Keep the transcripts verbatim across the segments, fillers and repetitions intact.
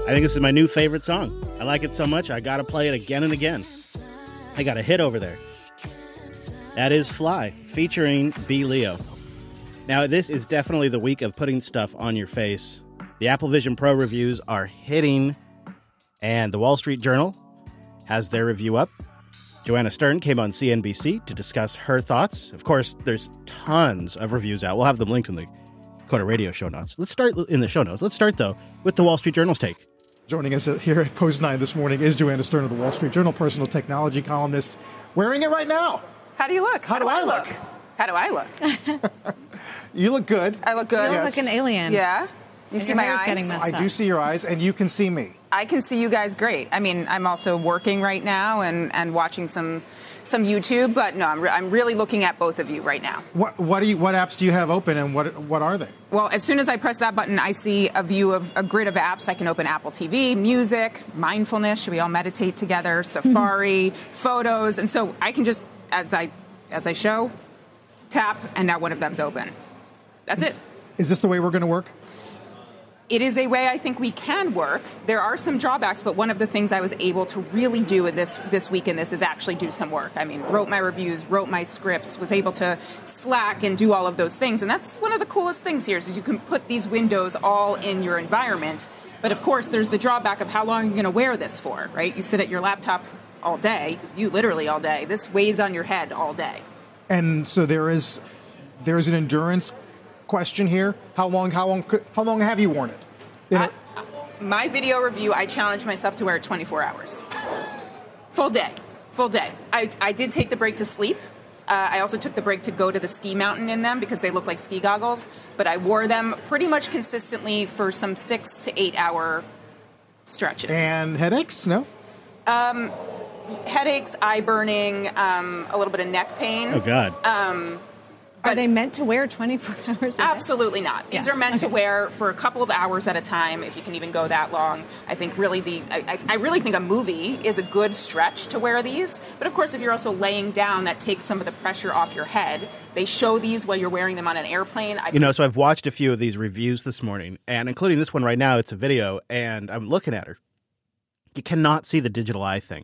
I think this is my new favorite song. I like it so much, I gotta play it again and again. I got a hit over there. That is Fly, featuring B. Leo. Now, this is definitely the week of putting stuff on your face. The Apple Vision Pro reviews are hitting, and the Wall Street Journal has their review up. Joanna Stern came on C N B C to discuss her thoughts. Of course, there's tons of reviews out. We'll have them linked in the Coda Radio show notes. Let's start in the show notes. Let's start, though, with the Wall Street Journal's take. Joining us here at Post nine this morning is Joanna Stern of the Wall Street Journal, personal technology columnist, wearing it right now. How do you look? How, How do, do I look? look? How do I look? You look good. I look good. You yes. look like an alien. Yeah. You and see my eyes? I do see your eyes, and you can see me. I can see you guys great. I mean, I'm also working right now and, and watching some some YouTube, but no, I'm, re- I'm really looking at both of you right now. What what do you what apps do you have open, and what what are they? Well, as soon as I press that button, I see a view of a grid of apps. I can open Apple T V, music, mindfulness. Should we all meditate together? Safari, photos, and so I can just as I as I show, tap, and now one of them's open. That's it. Is this the way we're going to work? It is a way I think we can work. There are some drawbacks, but one of the things I was able to really do in this this week in this is actually do some work. I mean, wrote my reviews, wrote my scripts, was able to Slack and do all of those things. And that's one of the coolest things here is you can put these windows all in your environment. But of course, there's the drawback of how long you're going to wear this for, right? You sit at your laptop all day, you literally all day. This weighs on your head all day. And so there is there is an endurance question here. How long? How long? How long have you worn it? You know, I, my video review, I challenged myself to wear it twenty-four hours, full day, full day. I, I did take the break to sleep. Uh, I also took the break to go to the ski mountain in them because they look like ski goggles. But I wore them pretty much consistently for some six to eight hour stretches. And headaches? No. Um, headaches, eye burning, um, a little bit of neck pain. Oh God. Um. Are they meant to wear twenty-four hours a day? Absolutely not. These yeah. are meant okay. to wear for a couple of hours at a time, if you can even go that long. I think really the I, I really think a movie is a good stretch to wear these. But of course, if you're also laying down, that takes some of the pressure off your head. They show these while you're wearing them on an airplane. I you know, so I've watched a few of these reviews this morning, and including this one right now, it's a video, and I'm looking at her. You cannot see the digital eye thing.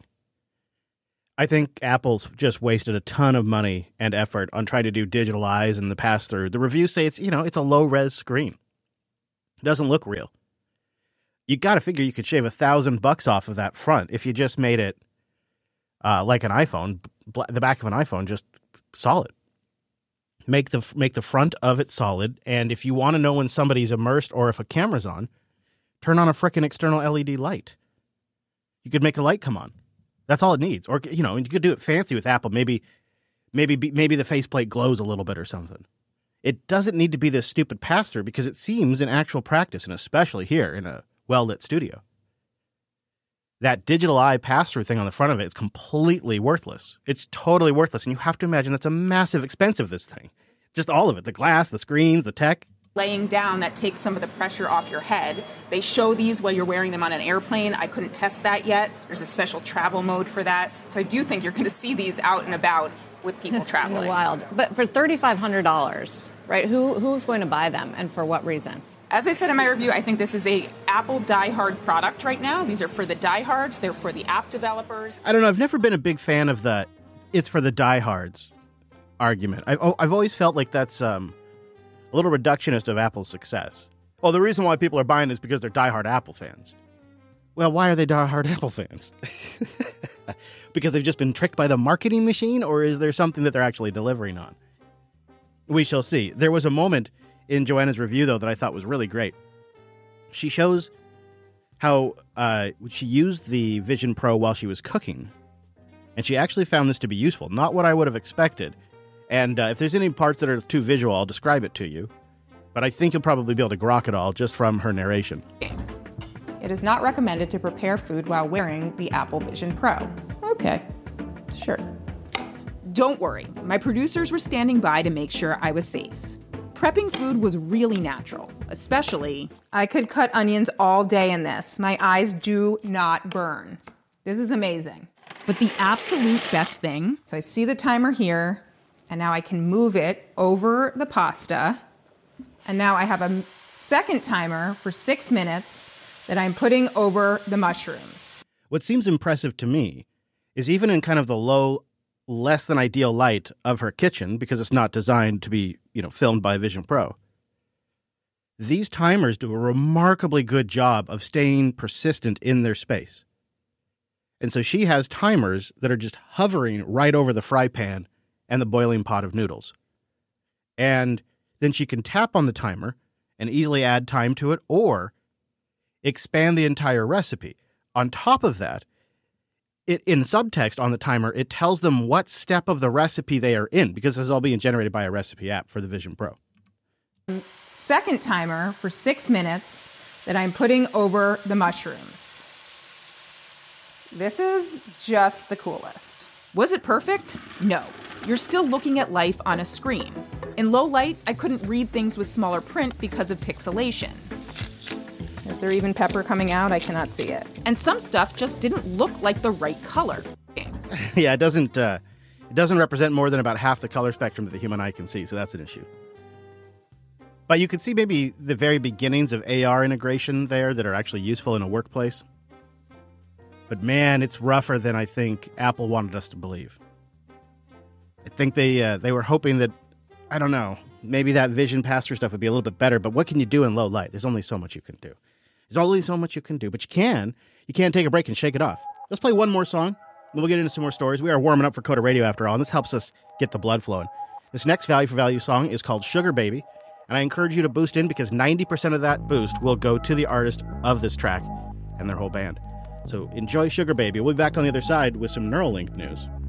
I think Apple's just wasted a ton of money and effort on trying to do digital eyes in the pass-through. The reviews say it's, you know, it's a low-res screen. It doesn't look real. You got to figure you could shave a thousand bucks off of that front if you just made it uh, like an iPhone, the back of an iPhone, just solid. Make the make the front of it solid, and if you want to know when somebody's immersed or if a camera's on, turn on a frickin' external L E D light. You could make a light come on. That's all it needs. Or, you know, you could do it fancy with Apple. Maybe maybe, maybe the faceplate glows a little bit or something. It doesn't need to be this stupid pass-through because it seems in actual practice, and especially here in a well-lit studio, that digital eye pass-through thing on the front of it is completely worthless. It's totally worthless. And you have to imagine that's a massive expense of this thing. Just all of it. The glass, the screens, the tech. Laying down, that takes some of the pressure off your head. They show these while you're wearing them on an airplane. I couldn't test that yet. There's a special travel mode for that. So I do think you're going to see these out and about with people traveling. In the wild. But for thirty-five hundred dollars, right, who who's going to buy them and for what reason? As I said in my review, I think this is a Apple diehard product right now. These are for the diehards. They're for the app developers. I don't know. I've never been a big fan of the it's for the diehards argument. I've, I've always felt like that's... um. a little reductionist of Apple's success. Oh, the reason why people are buying it is because they're diehard Apple fans. Well, why are they diehard Apple fans? Because they've just been tricked by the marketing machine, or is there something that they're actually delivering on? We shall see. There was a moment in Joanna's review, though, that I thought was really great. She shows how uh, she used the Vision Pro while she was cooking, and she actually found this to be useful. Not what I would have expected. And uh, if there's any parts that are too visual, I'll describe it to you. But I think you'll probably be able to grok it all just from her narration. It is not recommended to prepare food while wearing the Apple Vision Pro. Okay, sure. Don't worry, my producers were standing by to make sure I was safe. Prepping food was really natural, especially I could cut onions all day in this. My eyes do not burn. This is amazing. But the absolute best thing, so I see the timer here, and now I can move it over the pasta. And now I have a second timer for six minutes that I'm putting over the mushrooms. What seems impressive to me is even in kind of the low, less than ideal light of her kitchen, because it's not designed to be, you know, filmed by Vision Pro, these timers do a remarkably good job of staying persistent in their space. And so she has timers that are just hovering right over the fry pan and the boiling pot of noodles. And then she can tap on the timer and easily add time to it or expand the entire recipe. On top of that, it in subtext on the timer, it tells them what step of the recipe they are in, because this is all being generated by a recipe app for the Vision Pro. Second timer for six minutes that I'm putting over the mushrooms. This is just the coolest. Was it perfect? No. You're still looking at life on a screen. In low light, I couldn't read things with smaller print because of pixelation. Is there even pepper coming out? I cannot see it. And some stuff just didn't look like the right color. Yeah, it doesn't uh, it doesn't represent more than about half the color spectrum that the human eye can see, so that's an issue. But you could see maybe the very beginnings of A R integration there that are actually useful in a workplace. But man, it's rougher than I think Apple wanted us to believe. I think they uh, they were hoping that, I don't know, maybe that Vision Pass-through stuff would be a little bit better, but what can you do in low light? There's only so much you can do. There's only so much you can do, but you can. You can take a break and shake it off. Let's play one more song, then we'll get into some more stories. We are warming up for Coda Radio after all, and this helps us get the blood flowing. This next Value for Value song is called Sugar Baby, and I encourage you to boost in because ninety percent of that boost will go to the artist of this track and their whole band. So enjoy Sugar Baby. We'll be back on the other side with some Neuralink news.